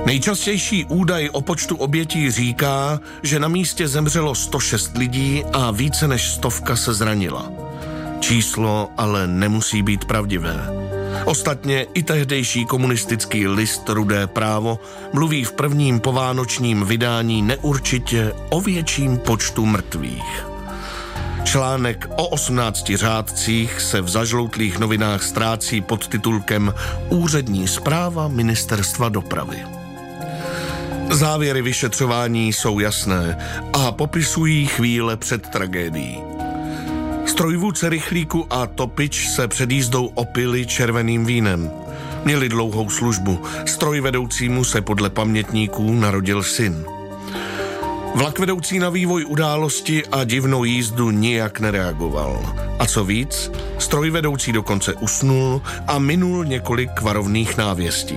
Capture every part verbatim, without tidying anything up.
Nejčastější údaj o počtu obětí říká, že na místě zemřelo sto šest lidí a více než stovka se zranila. Číslo ale nemusí být pravdivé. Ostatně i tehdejší komunistický list Rudé právo mluví v prvním povánočním vydání neurčitě o větším počtu mrtvých. Článek o osmnácti řádcích se v zažloutlých novinách ztrácí pod titulkem Úřední zpráva Ministerstva dopravy. Závěry vyšetřování jsou jasné a popisují chvíle před tragédií. Strojvůdce rychlíku a topič se před jízdou opili červeným vínem. Měli dlouhou službu. Strojvedoucímu se podle pamětníků narodil syn. Vlakvedoucí na vývoj události a divnou jízdu nijak nereagoval. A co víc, strojvedoucí dokonce usnul a minul několik varovných návěstí.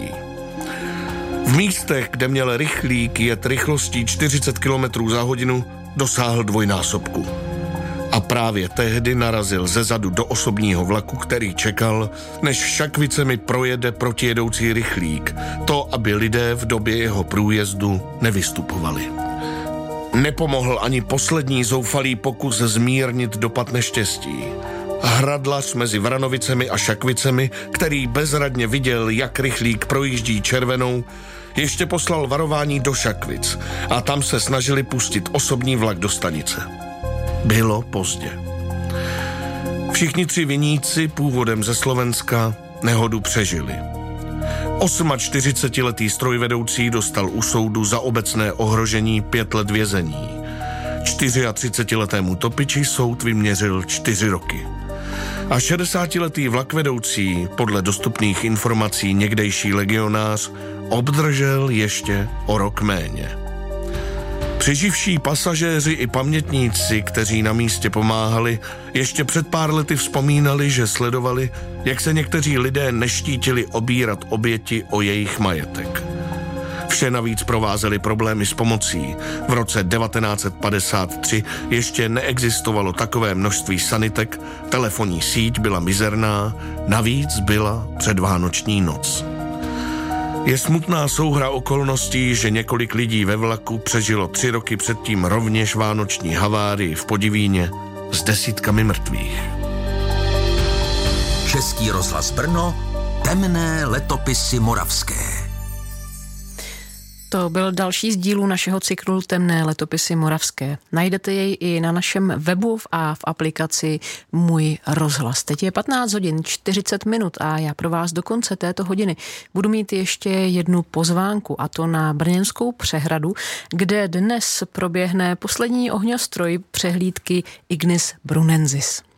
V místech, kde měl rychlík jet rychlostí čtyřicet kilometrů za hodinu, dosáhl dvojnásobku. A právě tehdy narazil zezadu do osobního vlaku, který čekal, než Šakvicemi projede protijedoucí rychlík, to, aby lidé v době jeho průjezdu nevystupovali. Nepomohl ani poslední zoufalý pokus zmírnit dopad neštěstí. Hradlař mezi Vranovicemi a Šakvicemi, který bezradně viděl, jak rychlík projíždí červenou, ještě poslal varování do Šakvic a tam se snažili pustit osobní vlak do stanice. Bylo pozdě. Všichni tři viníci původem ze Slovenska nehodu přežili. čtyřicetiosmiletý strojvedoucí dostal u soudu za obecné ohrožení pět let vězení. třicetičtyřletému topiči soud vyměřil čtyři roky. A šedesátiletý vlakvedoucí, podle dostupných informací někdejší legionář, obdržel ještě o rok méně. Přeživší pasažéři i pamětníci, kteří na místě pomáhali, ještě před pár lety vzpomínali, že sledovali, jak se někteří lidé neštítili obírat oběti o jejich majetek. Vše navíc provázely problémy s pomocí. V roce devatenáct set padesát tři ještě neexistovalo takové množství sanitek, telefonní síť byla mizerná, navíc byla předvánoční noc. Je smutná souhra okolností, že několik lidí ve vlaku přežilo tři roky předtím rovněž vánoční havárii v Podivíně s desítkami mrtvých. Český rozhlas Brno, temné letopisy moravské. To byl další z dílů našeho cyklu Temné letopisy moravské. Najdete jej i na našem webu a v aplikaci Můj rozhlas. Teď je patnáct hodin čtyřicet minut a já pro vás do konce této hodiny budu mít ještě jednu pozvánku, a to na Brněnskou přehradu, kde dnes proběhne poslední ohňostroj přehlídky Ignis Brunensis.